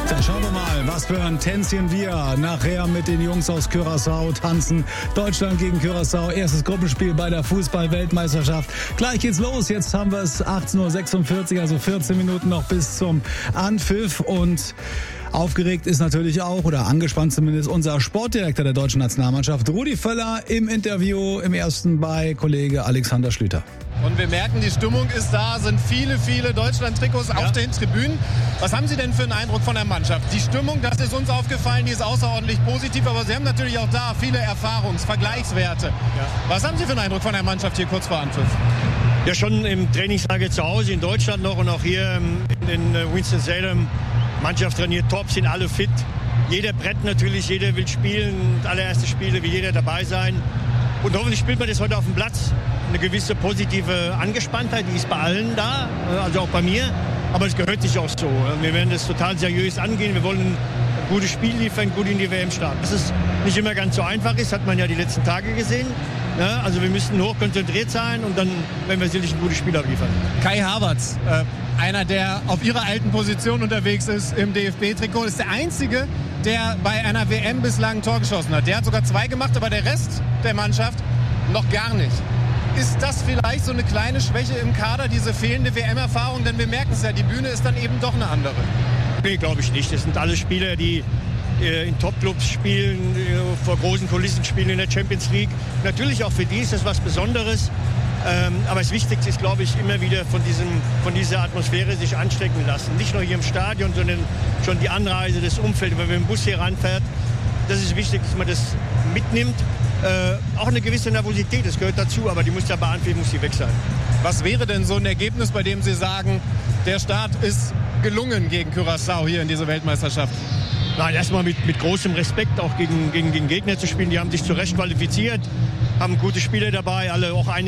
Dann schauen wir mal, was für ein Tänzchen wir nachher mit den Jungs aus Curaçao tanzen. Deutschland gegen Curaçao, erstes Gruppenspiel bei der Fußball-Weltmeisterschaft. Gleich geht's los, jetzt haben wir es 18:46 Uhr, also 14 Minuten noch bis zum Anpfiff. Und aufgeregt ist natürlich auch, oder angespannt zumindest, unser Sportdirektor der deutschen Nationalmannschaft, Rudi Völler, im Interview im ersten bei Kollege Alexander Schlüter. Und wir merken, die Stimmung ist da, sind viele Deutschland-Trikots auf den Tribünen. Was haben Sie denn für einen Eindruck von der Mannschaft? Die Stimmung, das ist uns aufgefallen, die ist außerordentlich positiv, aber Sie haben natürlich auch da viele Vergleichswerte. Ja. Was haben Sie für einen Eindruck von der Mannschaft hier kurz vor Anpfiff? Ja, schon im Trainingslager zu Hause in Deutschland noch und auch hier in Winston-Salem. Mannschaft trainiert top, sind alle fit. Jeder brennt natürlich, jeder will spielen. Allererste Spiele will jeder dabei sein. Und hoffentlich spielt man das heute auf dem Platz. Eine gewisse positive Angespanntheit, die ist bei allen da, also auch bei mir. Aber es gehört sich auch so. Wir werden das total seriös angehen. Wir wollen ein gutes Spiel liefern, gut in die WM starten. Dass es nicht immer ganz so einfach ist, hat man ja die letzten Tage gesehen. Ja, also wir müssen hochkonzentriert sein und dann werden wir sicherlich ein gutes Spiel abliefern. Kai Havertz, einer, der auf ihrer alten Position unterwegs ist im DFB-Trikot, ist der Einzige, der bei einer WM bislang ein Tor geschossen hat. Der hat sogar 2 gemacht, aber der Rest der Mannschaft noch gar nicht. Ist das vielleicht so eine kleine Schwäche im Kader, diese fehlende WM-Erfahrung? Denn wir merken es ja, die Bühne ist dann eben doch eine andere. Nee, glaube ich nicht. Das sind alle Spieler, die in Top-Clubs spielen, vor großen Kulissen spielen in der Champions League. Natürlich auch für die ist das was Besonderes. Aber das Wichtigste ist, glaube ich, immer wieder von dieser Atmosphäre sich anstecken lassen. Nicht nur hier im Stadion, sondern schon die Anreise, das Umfeld, wenn man mit dem Bus hier ranfährt. Das ist wichtig, dass man das mitnimmt. Auch eine gewisse Nervosität, das gehört dazu, aber die muss ja bei Anpfiff muss die weg sein. Was wäre denn so ein Ergebnis, bei dem Sie sagen, der Start ist gelungen gegen Curaçao hier in dieser Weltmeisterschaft? Nein, erstmal mit großem Respekt auch gegen Gegner zu spielen. Die haben sich zu Recht qualifiziert, haben gute Spieler dabei, alle auch einige